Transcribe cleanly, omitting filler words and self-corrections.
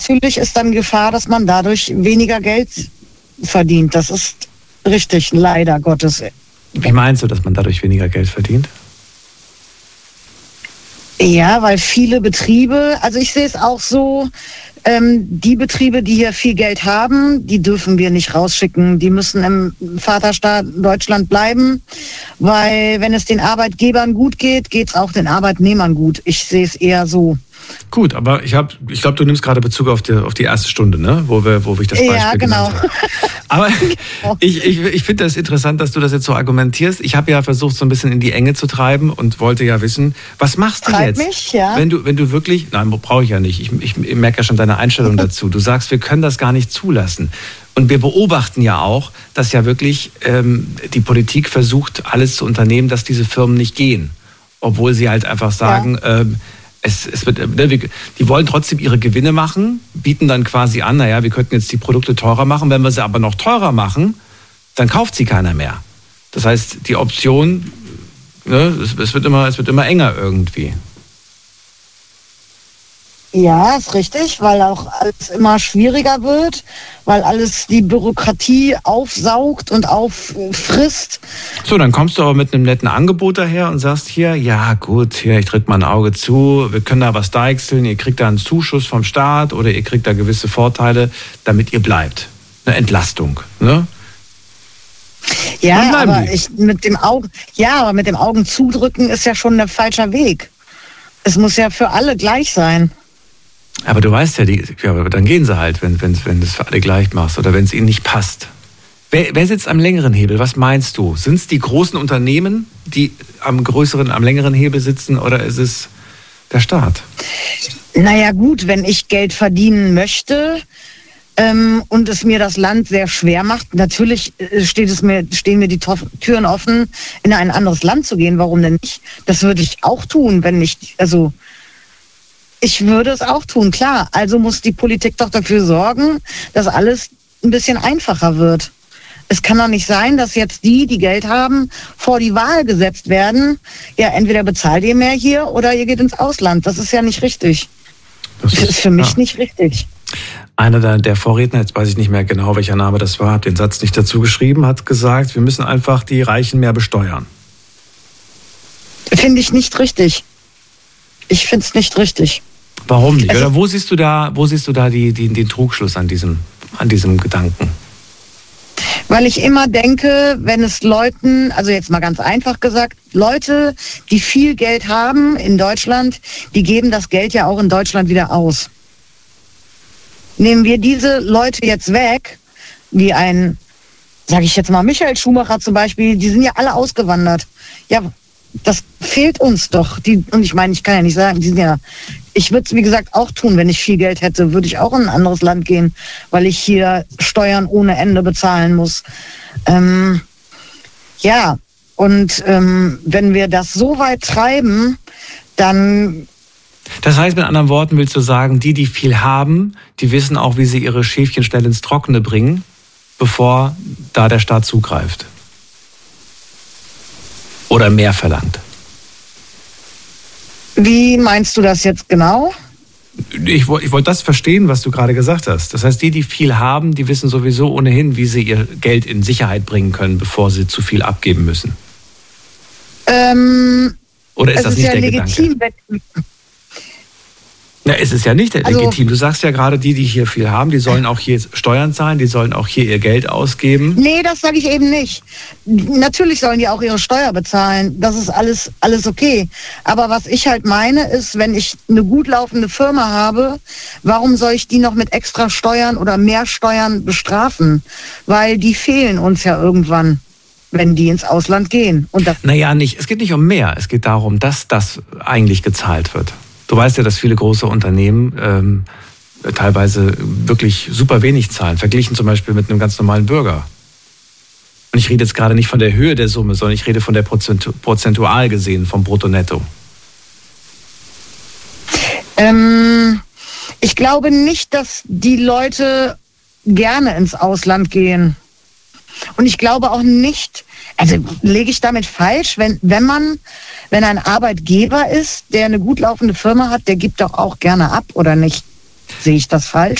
natürlich ist dann Gefahr, dass man dadurch weniger Geld verdient. Das ist richtig, leider Gottes. Wie meinst du, dass man dadurch weniger Geld verdient? Ja, weil viele Betriebe, also ich sehe es auch so, die Betriebe, die hier viel Geld haben, die dürfen wir nicht rausschicken. Die müssen im Vaterstaat Deutschland bleiben, weil wenn es den Arbeitgebern gut geht, geht es auch den Arbeitnehmern gut. Ich sehe es eher so. Gut, aber ich glaube, du nimmst gerade Bezug auf die erste Stunde, ne? wo ich das Beispiel genannt habe. Aber ich finde das interessant, dass du das jetzt so argumentierst. Ich habe ja versucht, so ein bisschen in die Enge zu treiben und wollte ja wissen, was machst du jetzt? Mich, ja. Wenn du wirklich, nein, brauche ich ja nicht. Ich merke ja schon deine Einstellung dazu. Du sagst, wir können das gar nicht zulassen. Und wir beobachten ja auch, dass ja wirklich die Politik versucht, alles zu unternehmen, dass diese Firmen nicht gehen. Obwohl sie halt einfach sagen, die wollen trotzdem ihre Gewinne machen, bieten dann quasi an, wir könnten jetzt die Produkte teurer machen. Wenn wir sie aber noch teurer machen, dann kauft sie keiner mehr. Das heißt, die Option, es wird immer enger irgendwie. Ja, ist richtig, weil auch alles immer schwieriger wird, weil alles die Bürokratie aufsaugt und auffrisst. So, dann kommst du aber mit einem netten Angebot daher und sagst hier, ja gut, hier, ich drück mal ein Auge zu, wir können da was deichseln, ihr kriegt da einen Zuschuss vom Staat oder ihr kriegt da gewisse Vorteile, damit ihr bleibt. Eine Entlastung, ne? Ja, aber mit dem Augen zudrücken ist ja schon ein falscher Weg. Es muss ja für alle gleich sein. Aber du weißt ja, dann gehen sie halt, wenn du es für alle gleich machst oder wenn es ihnen nicht passt. Wer sitzt am längeren Hebel? Was meinst du? Sind es die großen Unternehmen, die am längeren Hebel sitzen oder ist es der Staat? Naja gut, wenn ich Geld verdienen möchte und es mir das Land sehr schwer macht, natürlich stehen mir die Türen offen, in ein anderes Land zu gehen. Warum denn nicht? Das würde ich auch tun, ich würde es auch tun, klar. Also muss die Politik doch dafür sorgen, dass alles ein bisschen einfacher wird. Es kann doch nicht sein, dass jetzt die Geld haben, vor die Wahl gesetzt werden. Ja, entweder bezahlt ihr mehr hier oder ihr geht ins Ausland. Das ist ja nicht richtig. Das ist für mich nicht richtig. Einer der Vorredner, jetzt weiß ich nicht mehr genau, welcher Name das war, habe den Satz nicht dazu geschrieben, hat gesagt, wir müssen einfach die Reichen mehr besteuern. Finde ich nicht richtig. Ich finde es nicht richtig. Warum nicht? Oder wo siehst du da den Trugschluss an diesem Gedanken? Weil ich immer denke, wenn es Leuten, also jetzt mal ganz einfach gesagt, Leute, die viel Geld haben in Deutschland, die geben das Geld ja auch in Deutschland wieder aus. Nehmen wir diese Leute jetzt weg, wie sage ich jetzt mal, Michael Schumacher zum Beispiel, die sind ja alle ausgewandert. Ja, das fehlt uns doch. Und ich meine, ich kann ja nicht sagen, ich würde es wie gesagt auch tun, wenn ich viel Geld hätte, würde ich auch in ein anderes Land gehen, weil ich hier Steuern ohne Ende bezahlen muss. Wenn wir das so weit treiben, dann... Das heißt, mit anderen Worten willst du sagen, die viel haben, die wissen auch, wie sie ihre Schäfchen schnell ins Trockene bringen, bevor da der Staat zugreift. Oder mehr verlangt. Wie meinst du das jetzt genau? Ich wollte das verstehen, was du gerade gesagt hast. Das heißt, die viel haben, die wissen sowieso ohnehin, wie sie ihr Geld in Sicherheit bringen können, bevor sie zu viel abgeben müssen. Oder ist das nicht der Gedanke? Na, es ist ja nicht legitim. Du sagst ja gerade, die hier viel haben, die sollen auch hier Steuern zahlen, die sollen auch hier ihr Geld ausgeben. Nee, das sage ich eben nicht. Natürlich sollen die auch ihre Steuer bezahlen. Das ist alles okay. Aber was ich halt meine, ist, wenn ich eine gut laufende Firma habe, warum soll ich die noch mit extra Steuern oder mehr Steuern bestrafen? Weil die fehlen uns ja irgendwann, wenn die ins Ausland gehen. Es geht nicht um mehr. Es geht darum, dass das eigentlich gezahlt wird. Du weißt ja, dass viele große Unternehmen teilweise wirklich super wenig zahlen, verglichen zum Beispiel mit einem ganz normalen Bürger. Und ich rede jetzt gerade nicht von der Höhe der Summe, sondern ich rede von der prozentual gesehen vom Brutto-Netto. Ich glaube nicht, dass die Leute gerne ins Ausland gehen. Und ich glaube auch nicht, also lege ich damit falsch, wenn ein Arbeitgeber ist, der eine gut laufende Firma hat, der gibt doch auch gerne ab, oder nicht? Sehe ich das falsch?